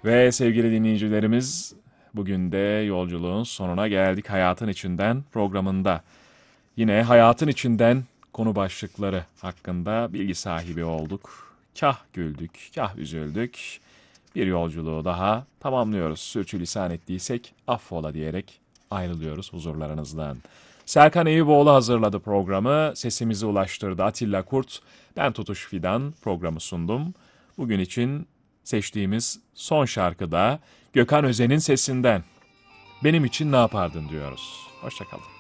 Ve sevgili dinleyicilerimiz, bugün de yolculuğun sonuna geldik Hayatın İçinden programında. Yine hayatın içinden konu başlıkları hakkında bilgi sahibi olduk. Kah güldük, kah üzüldük. Bir yolculuğu daha tamamlıyoruz. Sürçülisan ettiysek affola diyerek ayrılıyoruz huzurlarınızdan. Serkan Eyüboğlu hazırladı programı, sesimizi ulaştırdı Atilla Kurt. Ben Tutuş Fidan programı sundum. Bugün için seçtiğimiz son şarkıda Gökhan Özen'in sesinden. Benim için ne yapardın diyoruz. Hoşça kalın.